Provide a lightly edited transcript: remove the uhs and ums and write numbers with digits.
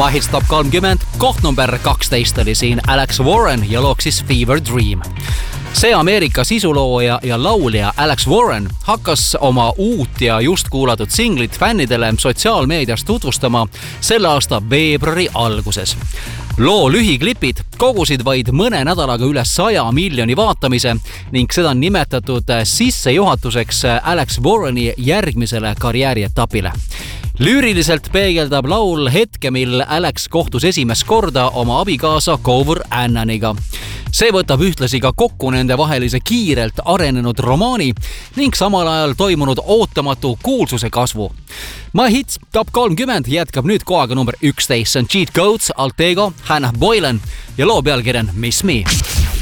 My Hits Top 30, koht number 12 oli siin Alex Warren ja looks siis Fever Dream. See Ameerika sisulooja ja laulja Alex Warren hakkas oma uut ja just kuulatud singlit fännidele sotsiaalmeedias tutvustama selle aasta veebruari alguses. Loo lühiklipid kogusid vaid mõne nädalaga üle 100 miljoni vaatamise ning seda on nimetatud sissejuhatuseks Alex Warreni järgmisele karjäärietapile. Lüüriliselt peegeldab laul hetke, mil Alex kohtus esimest korda oma abikaasa Cover Annaniga. See võtab ühtlasi ka kokku nende vahelise kiirelt arenenud romaani ning samal ajal toimunud ootamatu kuulsuse kasvu. My Hits Top 30 jätkab nüüd kohaga number 11. See on Cheat Codes, Altego, Hannah Boylan ja loo pealkiri on Miss Me.